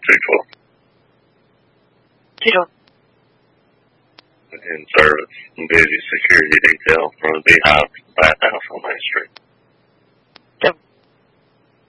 212. In service, busy security detail from the Beehive Bathhouse on Main Street.